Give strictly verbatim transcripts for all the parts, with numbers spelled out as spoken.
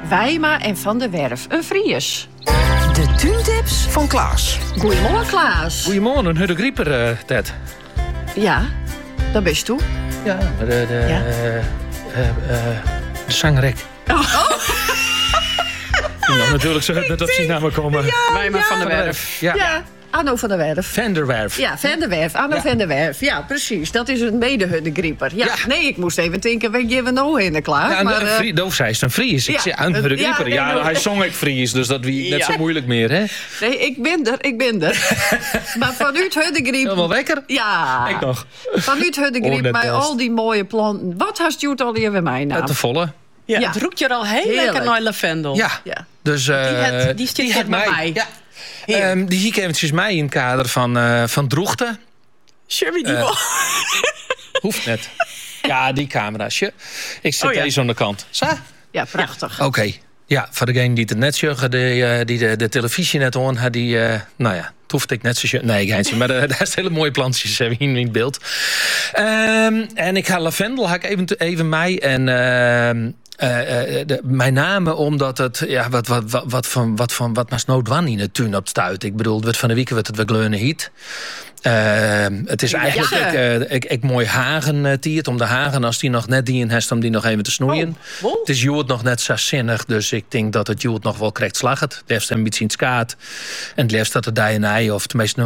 Wijma en Van der Werf. Een Fries. De tuintips van Klaas. Goedemorgen, Klaas. Goedemorgen, Hudde Grieper, uh, Ted. Ja, daar ben je toe. Ja, de, de, Ja. uh, uh, uh, de zangrek. Oh. Nou, natuurlijk zou het net op zijn namen komen. Ja, Wijma ja. van der Werf. Ja. Ja, Anno van der Werf. Van der Werf. Ja, Van der Werf. Anno Ja. van der Werf. Ja, precies. Dat is een medehuddegrieper. Ja. Ja. Nee, ik moest even denken, weet je we nou in de klaar? Ja, maar, een uh, Frie- Doof zei het een Fries. Ik ja, zei aan het- Hudde ja, Grieper. nee, Ja, nou, hij zong ik Fries, dus dat wie net Ja. zo moeilijk meer, hè? nee, ik ben er, ik ben er. Maar vanuit Huddegrieper... Helemaal wekker? Ja. Ik nog. Vanuit Oh, Huddegrieper net met best. al die mooie planten. Wat had je het al hier bij mij nou? Te volle. Ja, Ja. Het roekt je al heel Heerlijk. lekker naar lavendel. Ja. Ja. Dus, uh, Die het- die stikt het bij mij. Ja. Heerlijk. Um, die zie ik eventjes mij in het kader van, uh, van Droegte. Sherry, die Eh, wel. Hoeft net. Ja, die camera's. Je. Ik zet Oh, ja. deze aan de kant. Zo? Ja, prachtig. Oké. Ja, voor degene die het net zeggen, die, die de, de televisie net on had, die, uh, nou ja, het hoeft ik net zo. zeggen. Nee, geintje, maar uh, daar is hele mooie plantjes uh, in het beeld. Um, en ik ga lavendel, ga ik even, even mij en. Uh, Uh, uh, de, mijn name omdat het, ja, wat, wat, wat, wat van wat van wat maar noodwan in de tuin op stuit. Ik bedoel, het wordt van de week wordt het weer gleunen heet. Uh, het is eigenlijk Ja. ik, uh, ik, ik mooi hagen uh, tiert om de hagen als die nog net die in heeft om die nog even te snoeien. Oh, oh. Het is jood nog net zo zinnig, dus ik denk dat het jood nog wel correct slaget. Het heeft een beetje in het skaat en het liefst dat de dijenij of tenminste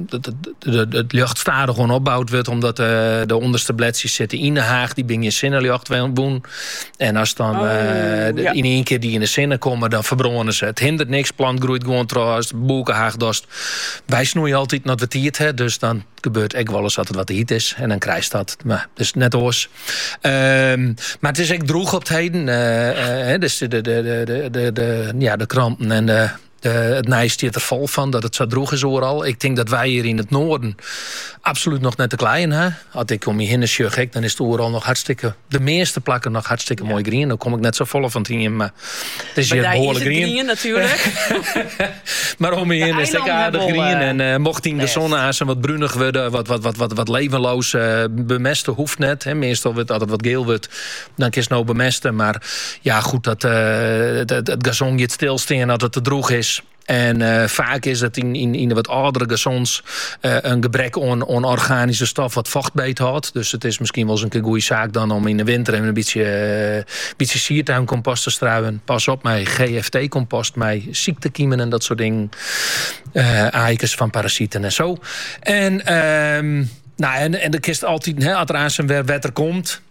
het lucht stadig gewoon opbouwd wordt omdat uh, de onderste bladjes zitten in de haag die ben je zinnenlucht woon. En als dan Oh, uh, de, ja. in één keer die in de zinnen komen, dan verbronnen ze. Het hindert niks, plant groeit gewoon trouwens, boekenhaag dost. Wij snoeien altijd naar wat hiet, hè, dus dan gebeurt ook wel eens dat het wat hiet is en dan krijgt dat. Maar dus net oors. Um, maar het is echt droeg op het heden. Uh, uh, dus de, de, de, de, de, de, ja, de kranten en de. De, het nijs stiert er vol van dat het zo droeg is overal. Ik denk dat wij hier in het noorden absoluut nog net te klein hebben. Als ik om je heen gek, dan is het overal nog hartstikke. De meeste plakken nog hartstikke ja. mooi groen. Dan kom ik net zo vol van tien, maar het is hier behoorlijk groen. groen natuurlijk. maar om je heen is het aardig groen. Uh, en uh, mocht in de zonneazen wat bruinig worden, wat, wat, wat, wat, wat levenloos uh, bemesten hoeft net. Hè. Meestal wordt altijd wat geel wordt, dan is het nou bemesten. Maar ja, goed, dat uh, het, het, het gazon je het stilstaan dat het te droeg is. En uh, vaak is het in, in, in de wat oudere gazons uh, een gebrek aan, aan organische stof wat vochtbeet houdt. Dus het is misschien wel eens een keer goede zaak dan om in de winter even een beetje, uh, beetje siertuincompost te struiven. Pas op met G F T-compost, met ziektekiemen en dat soort dingen. Uh, Eikens van parasieten en zo. En, uh, nou, en, en de kist altijd, hè, als er aan zijn wetter komt.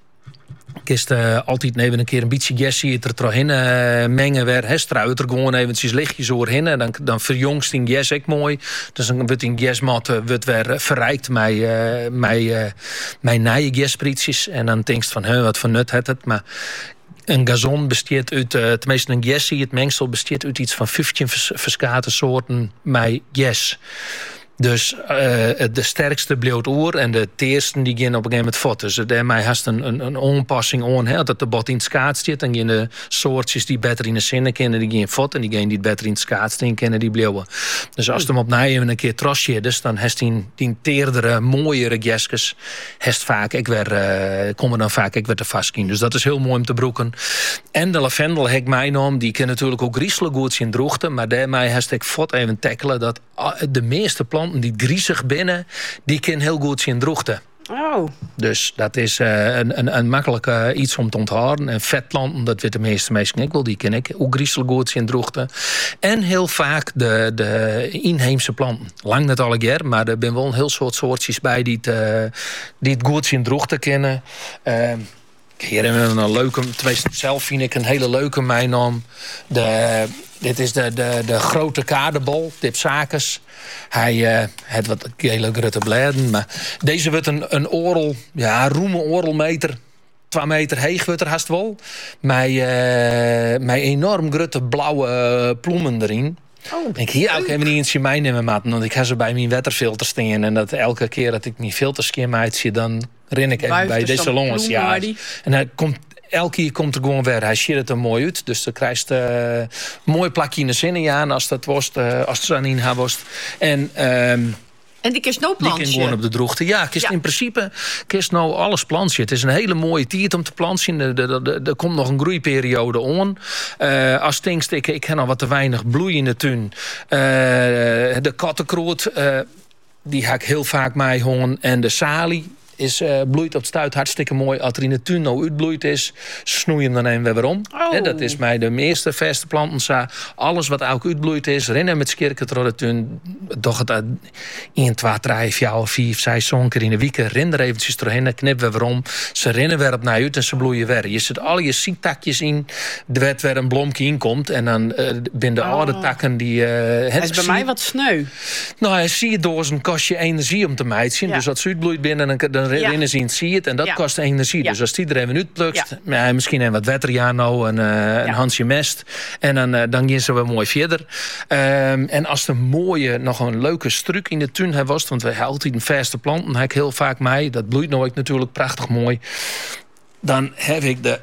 Kist uh, altijd even een keer een beetje jessie er doorheen uh, mengen weer. He, struit er gewoon eventjes lichtjes doorheen. En dan, dan verjongst die jes ook mooi. Dus dan wordt die jesmat uh, wordt weer uh, verrijkt met, uh, met, uh, met nieuwe jesprietjes. En dan denk je van, huh, wat voor nut heeft het. Maar een gazon bestaat uit, uh, tenminste een jessie, het mengsel bestaat uit iets van vijftien vers, verschillende soorten met jes. Dus uh, de sterkste bleef oer en de teersten die gaan op een gegeven moment vat. Dus daarmee heeft een, een, een onpassing on, hè, dat de bot in het skaat zit. Dan gaan de soortjes die beter in de zinnen kennen, die gaan vat. En die gaan die beter in het skaat kennen, die bleven. Dus als je hem op even een keer trosje, dus dan heeft die, die teerdere, mooiere geskes, heeft vaak, ik weer, uh, komen dan vaak ik weer te vast. Dus dat is heel mooi om te broeken. En de lavendel heb ik mij genomen, die kan natuurlijk ook griezelig goed zien droogte, maar daarmee heeft ik vat even tackelen dat de meeste planten die griezig binnen, die kunnen heel goed zien droogte. Oh. Dus dat is uh, een, een, een makkelijk uh, iets om te onthouden. En vetplanten, dat weet de meeste mensen ik wel, die ken ik. Ook griezelig goed zien droogte. En heel vaak de, de inheemse planten. Lang net alle keer, maar er zijn wel een heel soort soortjes bij die het, uh, die het goed zien droogte kennen. Uh, Hier hebben we een leuke, tenminste zelf vind ik een hele leuke mijn naam. De, dit is de, de, de grote kadebol, Dipsacus. Hij uh, heeft wat hele grote bladen, maar deze wordt een, een orel, ja, roeme orelmeter. Twee meter heeg wordt er haast wel. Met, uh, met enorm grote blauwe uh, ploemen erin. Oh, ik hier ook even niet in mij nemen, maat, want ik ga ze bij mijn wetterfilter staan. En dat elke keer dat ik mijn filterskin uitzie, dan ren ik even bij deze salons. Ja. En hij komt, elke keer komt er gewoon weer. Hij ziet het er mooi uit. Dus dan krijgt uh, een mooi plakje in de zinnen aan als dat was, uh, als het zo in haar was. En um, En die kist nou Die plantje. kan gewoon op de droogte. Ja, kist Ja. in principe kist nou alles plantje. Het is een hele mooie tijd om te planten. Er, er, er, er komt nog een groeiperiode aan. Uh, als tinkst, ik, ik heb nog wat te weinig bloei in de tuin. Uh, de kattenkroot, uh, die ga ik heel vaak mee hongen. En de salie is, uh, bloeit op het stuit hartstikke mooi. Als er in de tuin nou uitbloeit is, snoei hem dan even weer om. Oh. He, dat is mij de meeste verste planten. Zo. Alles wat ook uitbloeit is, rennen met skirken door de tuin. Doch het één, twee, drie, vier, vijf, zes zonker in de week. Ren er eventjes doorheen, knippen we weer om. Ze rennen weer op naar uit en ze bloeien weer. Je zet al je ziektakjes in, er werd weer een blomje inkomt. En dan uh, binnen de Oh. oude takken die... Uh, Hij is bij mij wat sneu. Nou, hij zie je door zijn kost je energie om te mijten. Ja. Dus als het uitbloeit binnen, dan, dan Ja. rennen ze in zie het. En dat Ja. kost energie. Ja. Dus als die er even uitplukt, Ja. ja, misschien een wat wetterjaar nou, een, uh, een handje mest. En dan, uh, dan gaan ze weer mooi verder. Um, en als er mooie, nog een leuke struik in de tuin hij was, want we hebben altijd een verste planten, heb ik heel vaak mee. Dat bloeit nooit natuurlijk prachtig mooi. Dan heb ik de...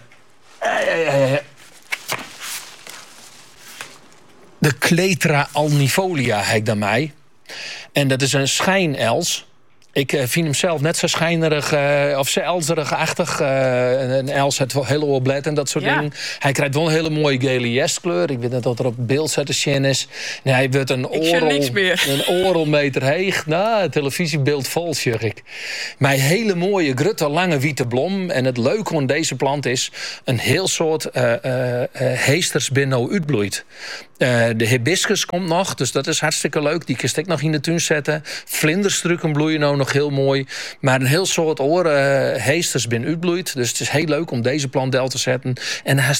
De Cletra alnifolia heb ik dan mee. En dat is een schijnels. Ik uh, vind hem zelf net zo schijnerig uh, of elzerig-achtig. Uh, een els heeft wel heel blad en dat soort Ja. dingen. Hij krijgt wel een hele mooie gele jestkleur. Ik weet niet wat er op het beeld zet te zien is. Nee, hij wordt een Ik zie oral, niks meer. een oralmeter heeg. Nou, het televisiebeeld vol, zeg ik. Maar een hele mooie, grutte, lange witte blom. En het leuke aan deze plant is een heel soort uh, uh, uh, heesters binnen uitbloeit. Uh, de hibiscus komt nog, dus dat is hartstikke leuk. Die kan ik nog in de tuin zetten. Vlinderstruiken bloeien nou nog heel mooi. Maar een heel soort oren uh, heesters binnen uitbloeit. Dus het is heel leuk om deze plant del te zetten. En hij